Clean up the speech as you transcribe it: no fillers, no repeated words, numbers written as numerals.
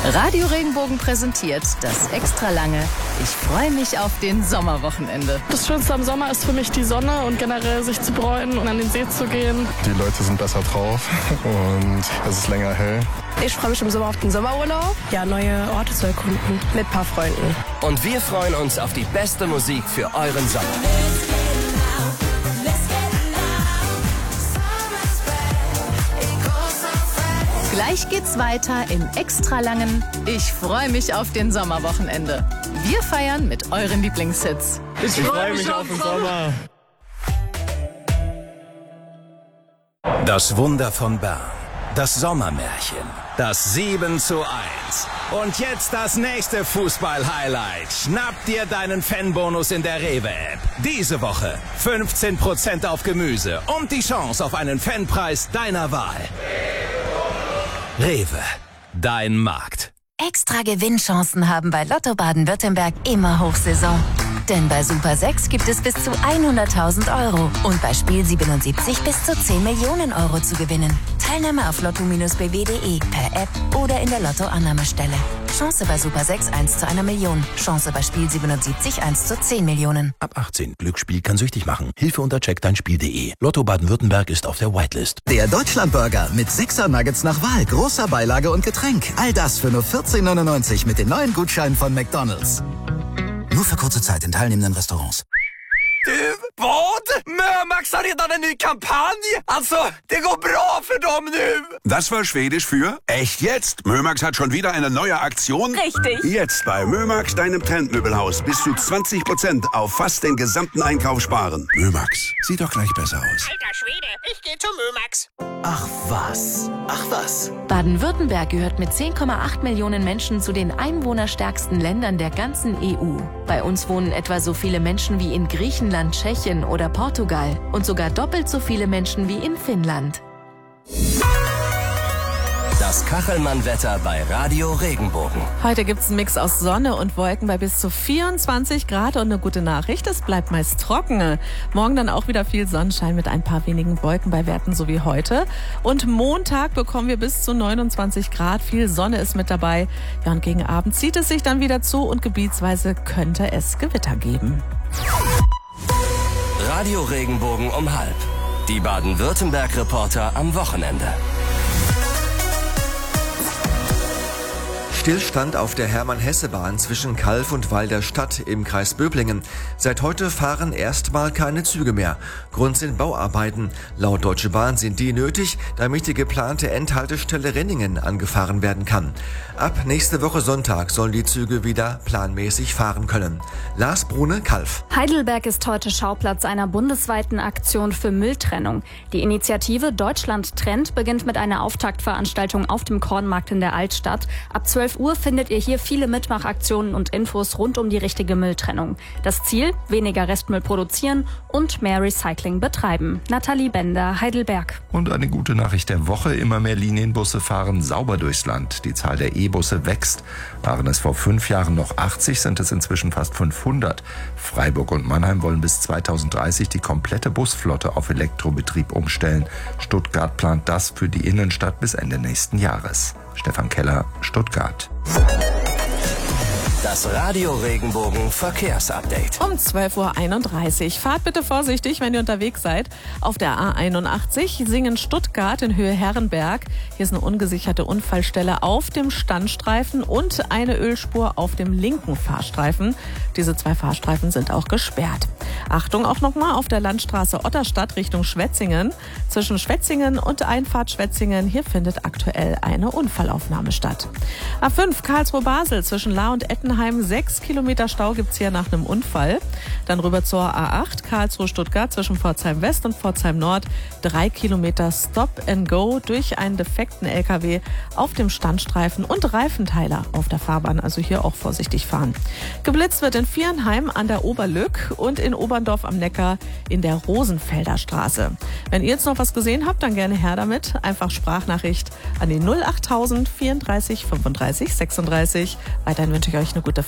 Radio Regenbogen präsentiert das extra lange Ich freue mich auf den Sommerwochenende. Das Schönste am Sommer ist für mich die Sonne und generell sich zu bräunen und an den See zu gehen. Die Leute sind besser drauf und es ist länger hell. Ich freue mich im Sommer auf den Sommerurlaub. Ja, neue Orte zu erkunden mit ein paar Freunden. Und wir freuen uns auf die beste Musik für euren Sommer. Gleich geht's weiter im extra langen Ich freue mich auf den Sommerwochenende. Wir feiern mit euren Lieblingshits. Ich freue mich auf den Sommer. Das Wunder von Bern. Das Sommermärchen. Das 7:1. Und jetzt das nächste Fußball-Highlight. Schnapp dir deinen Fanbonus in der Rewe-App. Diese Woche 15% auf Gemüse und die Chance auf einen Fanpreis deiner Wahl. Rewe, dein Markt. Extra Gewinnchancen haben bei Lotto Baden-Württemberg immer Hochsaison. Denn bei Super 6 gibt es bis zu 100.000 Euro und bei Spiel 77 bis zu 10 Millionen Euro zu gewinnen. Teilnahme auf lotto-bw.de, per App oder in der Lotto-Annahmestelle. Chance bei Super 6 1 zu 1 Million. Chance bei Spiel 77 1 zu 10 Millionen. Ab 18. Glücksspiel kann süchtig machen. Hilfe unter checkdeinspiel.de. Lotto Baden-Württemberg ist auf der Whitelist. Der Deutschlandburger mit 6er Nuggets nach Wahl, großer Beilage und Getränk. All das für nur 14,99 mit den neuen Gutscheinen von McDonald's. Nur für kurze Zeit in teilnehmenden Restaurants. Du, vad? Mömax har redan en ny kampanj. Alltså, det går bra för dem nu. Das war Schwedisch für echt jetzt. Mömax hat schon wieder eine neue Aktion. Richtig. Jetzt bei Mömax, deinem Trendmöbelhaus, bis zu 20% auf fast den gesamten Einkauf sparen. Mömax, sieht doch gleich besser aus. Alter Schwede, ich gehe zu Mömax. Ach was. Baden-Württemberg gehört mit 10,8 Millionen Menschen zu den einwohnerstärksten Ländern der ganzen EU. Bei uns wohnen etwa so viele Menschen wie in Griechenland, Tschechien oder Portugal und sogar doppelt so viele Menschen wie in Finnland. Das Kachelmann-Wetter bei Radio Regenbogen. Heute gibt's einen Mix aus Sonne und Wolken bei bis zu 24 Grad und eine gute Nachricht, es bleibt meist trocken. Morgen dann auch wieder viel Sonnenschein mit ein paar wenigen Wolken bei Werten so wie heute. Und Montag bekommen wir bis zu 29 Grad, viel Sonne ist mit dabei. Ja, und gegen Abend zieht es sich dann wieder zu und gebietsweise könnte es Gewitter geben. Radio Regenbogen um 12:30. Die Baden-Württemberg-Reporter am Wochenende. Stillstand auf der Hermann-Hesse-Bahn zwischen Calw und Weil der Stadt im Kreis Böblingen. Seit heute fahren erstmal keine Züge mehr. Grund sind Bauarbeiten. Laut Deutsche Bahn sind die nötig, damit die geplante Endhaltestelle Renningen angefahren werden kann. Ab nächste Woche Sonntag sollen die Züge wieder planmäßig fahren können. Lars Brune, Calw. Heidelberg ist heute Schauplatz einer bundesweiten Aktion für Mülltrennung. Die Initiative Deutschland trennt beginnt mit einer Auftaktveranstaltung auf dem Kornmarkt in der Altstadt. Ab 12 Uhr findet ihr hier viele Mitmachaktionen und Infos rund um die richtige Mülltrennung. Das Ziel? Weniger Restmüll produzieren und mehr Recycling betreiben. Nathalie Bender, Heidelberg. Und eine gute Nachricht der Woche. Immer mehr Linienbusse fahren sauber durchs Land. Die Zahl der E-Busse wächst. Waren es vor 5 Jahren noch 80, sind es inzwischen fast 500. Freiburg und Mannheim wollen bis 2030 die komplette Busflotte auf Elektrobetrieb umstellen. Stuttgart plant das für die Innenstadt bis Ende nächsten Jahres. Stefan Keller, Stuttgart. Das Radio Regenbogen Verkehrsupdate. Um 12:31 Uhr. Fahrt bitte vorsichtig, wenn ihr unterwegs seid. Auf der A81 Singen-Stuttgart in Höhe Herrenberg. Hier ist eine ungesicherte Unfallstelle auf dem Standstreifen und eine Ölspur auf dem linken Fahrstreifen. Diese 2 Fahrstreifen sind auch gesperrt. Achtung auch nochmal auf der Landstraße Otterstadt Richtung Schwetzingen. Zwischen Schwetzingen und Einfahrt Schwetzingen, hier findet aktuell eine Unfallaufnahme statt. A5 Karlsruhe-Basel zwischen Lahr und Ettenheim. 6 Kilometer Stau gibt's hier nach einem Unfall. Dann rüber zur A8 Karlsruhe-Stuttgart zwischen Pforzheim West und Pforzheim Nord. 3 Kilometer Stop and Go durch einen defekten LKW auf dem Standstreifen und Reifenteiler auf der Fahrbahn. Also hier auch vorsichtig fahren. Geblitzt wird in Viernheim an der Oberlück und in Oberndorf am Neckar in der Rosenfelder Straße. Wenn ihr jetzt noch was gesehen habt, dann gerne her damit. Einfach Sprachnachricht an die 08000 34 35 36. Weiterhin wünsche ich euch eine gute